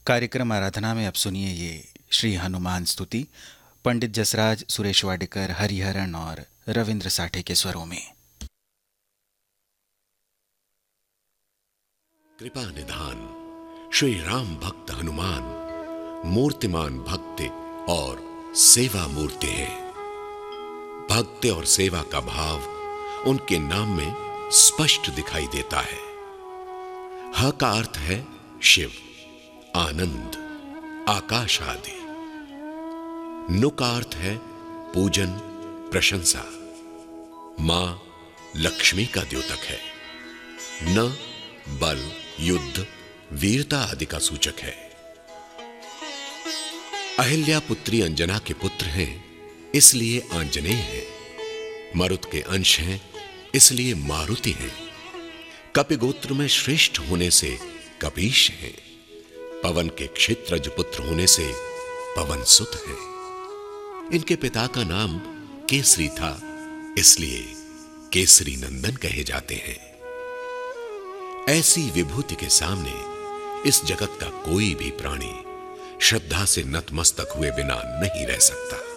कार्यक्रम आराधना में अब सुनिए ये श्री हनुमान स्तुति पंडित जसराज सुरेश वाडेकर, हरिहरन और रविंद्र साठे के स्वरों में। कृपा निधान श्री राम भक्त हनुमान मूर्तिमान भक्ति और सेवा मूर्ति हैं। भक्ति और सेवा का भाव उनके नाम में स्पष्ट दिखाई देता है। ह का अर्थ है शिव, आनंद, आकाश आदि। नु का अर्थ है पूजन, प्रशंसा। मां लक्ष्मी का द्योतक है। न बल, युद्ध, वीरता आदि का सूचक है। अहिल्या पुत्री अंजना के पुत्र हैं, इसलिए आंजनेय हैं। मरुत के अंश हैं, इसलिए मारुति हैं। कपि गोत्र में श्रेष्ठ होने से कपीश हैं। पवन के क्षेत्रज पुत्र होने से पवन सुत हैं। इनके पिता का नाम केसरी था, इसलिए केसरी नंदन कहे जाते हैं। ऐसी विभूति के सामने इस जगत का कोई भी प्राणी श्रद्धा से नतमस्तक हुए बिना नहीं रह सकता।